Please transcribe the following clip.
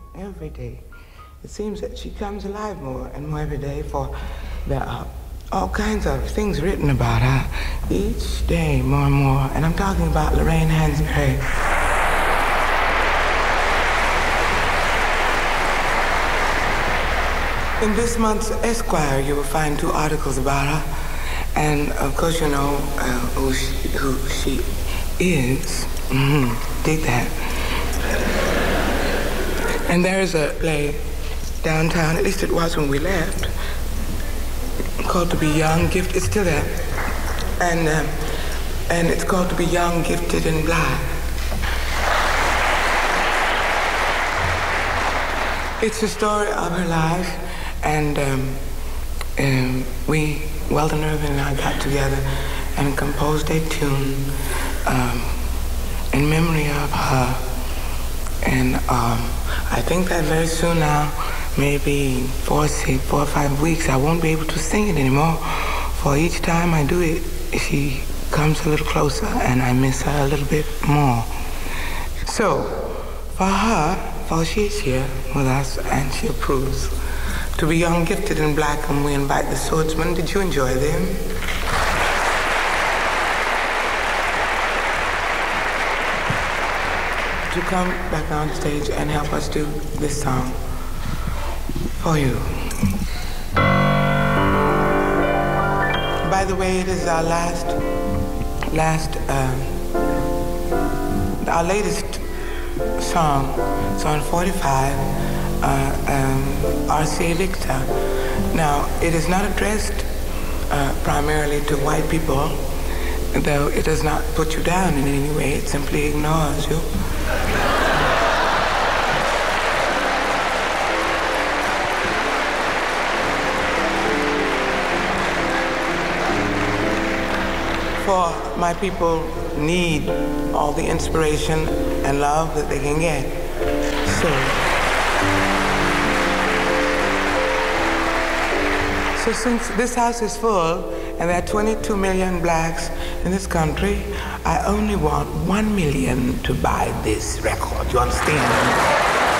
every day. It seems that she comes alive more and more every day, for there are all kinds of things written about her each day, more and more. And I'm talking about Lorraine Hansberry. In this month's Esquire, you will find 2 articles about her. And of course, you know who she is. Dig that. And there is a play downtown, at least it was when we left, called To Be Young, Gifted. It's still there. And it's called To Be Young, Gifted, and Black. It's the story of her life, and Weldon Irvin and I got together and composed a tune in memory of her. And I think that very soon now, maybe 4 or 5 weeks, I won't be able to sing it anymore. For each time I do it, she comes a little closer and I miss her a little bit more. So, for her, for she's here with us and she approves, To Be Young, Gifted, and Black, and we invite the Swordsmen. Did you enjoy them? To come back on stage and help us do this song for you. By the way, it is our our latest song. It's on 45, RCA Victor. Now, it is not addressed primarily to white people, though it does not put you down in any way. It simply ignores you. For my people need all the inspiration and love that they can get. So since this house is full and there are 22 million blacks in this country, I only want 1 million to buy this record. You understand?